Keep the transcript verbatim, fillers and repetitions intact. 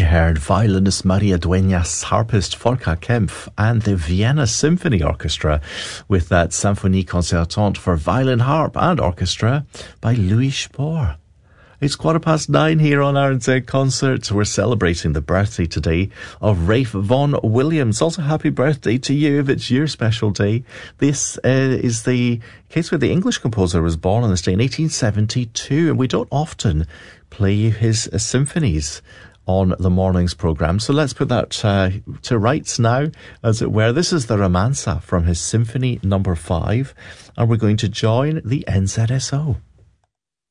heard violinist Maria Dueñas, harpist Volker Kempf, and the Vienna Symphony Orchestra with that Symphonie Concertante for violin, harp and orchestra by Louis Spohr. It's quarter past nine here on R N Z Concert. We're celebrating the birthday today of Ralph Vaughan Williams. Also, happy birthday to you if it's your special day. This uh, is the case where the English composer was born on this day in eighteen seventy-two, and we don't often play his uh, symphonies on the morning's programme. So let's put that uh, to rights now, as it were. This is the Romanza from his Symphony Number Five, and we're going to join the N Z S O.